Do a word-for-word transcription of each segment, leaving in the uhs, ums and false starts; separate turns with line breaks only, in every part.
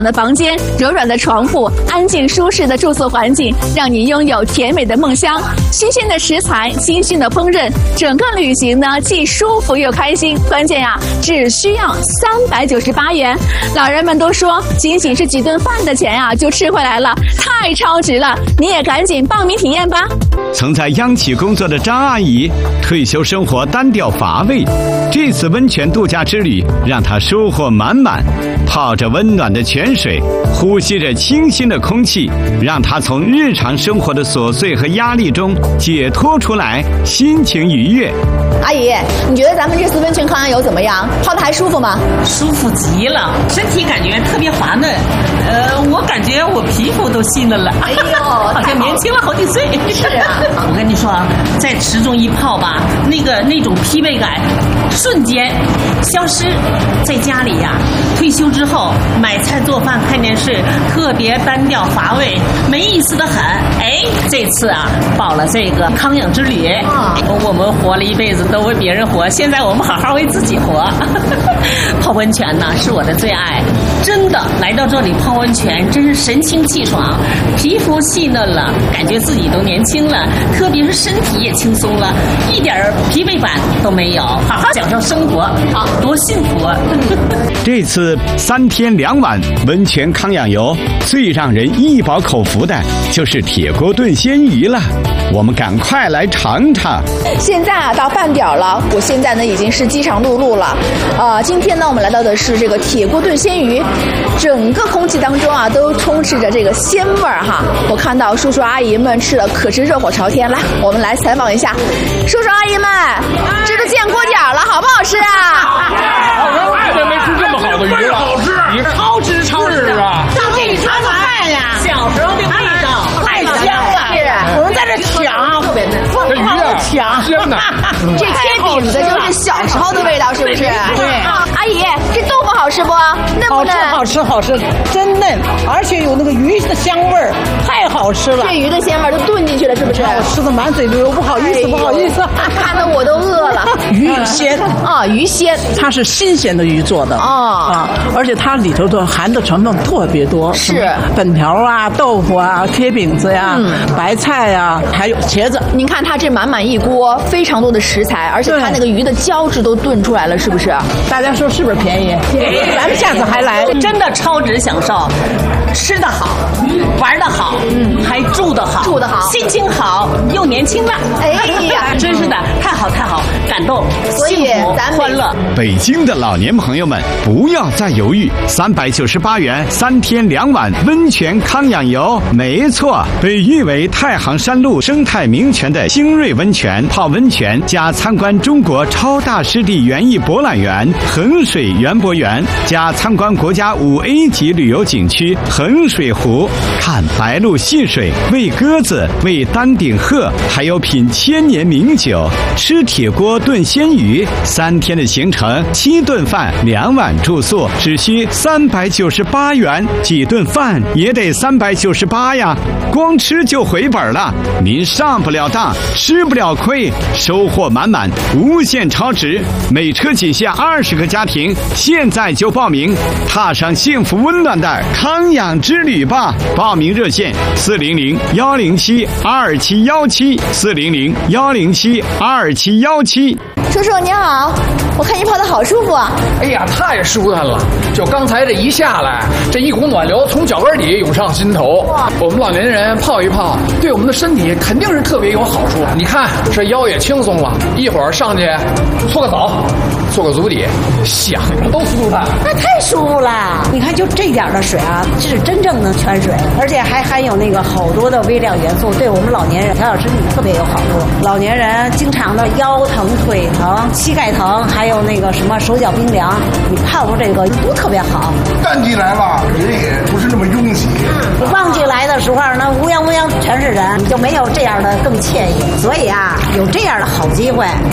的房间、柔软的床铺、安静舒适的住宿环境，让你拥有甜美的梦乡。新鲜的食材，精心的烹饪，整个旅行呢既舒服又开心。关键呀、啊，只需要三百九十八元。老人们都说，仅仅是几顿饭的钱啊，就吃回来了，太超值了！你也赶紧报名体验吧。
曾在央企工作的张阿姨，退休生活单调乏味，这次温泉度假之旅让她收获满满。泡着温暖的泉水，呼吸着清新的空气，让她从日常生活的琐碎和压力中解脱出来，心情愉悦。
阿姨，你觉得咱们这次温泉康阳游怎么样？泡的还舒服吗？
舒服极了，身体感觉特别滑嫩。呃，我感觉我皮肤都细嫩了。
哎呦，
好像年轻了好几岁。
是啊，
我跟你说，在池中一泡吧，那个那种疲惫感瞬间消失。在家里呀，退休之后买菜做饭看电视，特别单调乏味，没意思的很。哎，这次啊，报了这个康养之旅，啊、我们活了一辈子都为别人活，现在我们好好为自己活。泡温泉呢是我的最爱，真的来到这里泡温泉，真是神清气爽，皮肤细嫩了，感觉自己都年轻了，特别是身体也轻松了，一点疲惫感都没有，好好享受生活，好，多幸福啊！
这次三天两晚温泉康养游，最让人一饱口福的就是铁锅炖鲜鱼了，我们赶快来尝尝。
现在啊，到饭点了，我现在呢已经是饥肠辘辘了。呃，今天呢，我们来到的是这个铁锅炖鲜鱼，整个空气当中啊都充斥着这个鲜味儿哈。我看到叔叔阿姨们吃的可是热火朝天，来，我们来采访一下叔叔阿姨们，这都见锅点了，好不好吃啊？
我从来没吃这么好的鱼了，好吃，你超值超值啊！
大给你尝尝看呀，
小时候的味道
太香了。是，我们在这抢，特别嫩，
这鱼啊，
抢，
鲜呐！
这贴底的就是小时候的味道，是不是？
对。
阿姨，这豆腐好吃不？嫩不嫩？
好吃，好吃，好吃，真嫩，而且有那个鱼的香味儿，太好吃了。
这鱼的鲜味儿都炖进去了，是不是？
我吃的满嘴流，不好意思，不好意思，
看得我都饿了。
鱼鲜
啊，鱼鲜，
它是新鲜的鱼做的
哦
啊，而且它里头的含的成分特别多，
是
粉条啊、豆腐啊、贴饼子呀、嗯、白菜呀，还有茄子。
您看它这满满一锅，非常多的食材，而且它那个鱼的胶质都炖出来了，是不是？
大家说是不是便宜？便宜，咱们下次还来。
真的超值享受，吃得好，玩得好，嗯，还住得好，
住得好，
心情好，又年轻了。
哎呀，
真是的，太好太好，感动，
幸福，
欢乐。
北京的老年朋友们，不要再犹豫，三百九十八元三天两晚温泉康养游，没错，被誉为太行山路生态名泉的新锐温泉，泡温泉加参观中国超大湿地园艺博览园衡水园博园，加参观国家五 A 级旅游景区衡水湖，看白鹭戏水，喂鸽子，喂丹顶鹤，还有品千年名酒，吃铁锅炖鲜鱼，三天的行程，七顿饭，两晚住宿，只需三百九十八元，几顿饭也得三百九十八呀，光吃就回本了。您上不了当，吃不了亏，收获满满，无限超值。每车仅限二十个家庭，现在就报名，踏上幸福温暖的康养之旅吧！报名热线：四零零幺零七二七幺七，四零零幺零七二七幺七。
叔叔您好，我看您泡的好舒服啊！
哎呀，太舒坦了！就刚才这一下来，这一股暖流从脚跟底涌上心头。我们老年人泡一泡，对我们的身体肯定是特别有好处。你看，这腰也轻松了，一会儿上去搓个澡，做个足底，想着都舒坦。
那太舒服了！你看，就这点的水啊，是真正的泉水，而且还含有那个好多的微量元素，对我们老年人调养身体特别有好处。老年人经常的腰疼、腿疼、膝盖疼，还有那个什么手脚冰凉，你泡过这个都特别好。
淡季来了，人也不是那么拥挤。
嗯，旺季来的时候，那乌泱乌泱全是人，你就没有这样的更惬意。所以啊，有这样的好机会。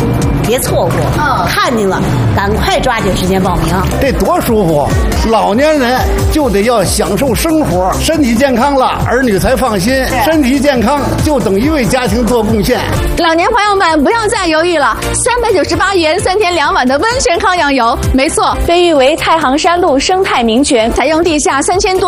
别错过。
嗯，
看见了，赶快抓紧时间报名。
这多舒服！老年人就得要享受生活，身体健康了，儿女才放心。身体健康就等于为家庭做贡献。
老年朋友们不要再犹豫了，三百九十八元三天两晚的温泉康养游，没错，被誉为太行山路生态名泉，采用地下三千多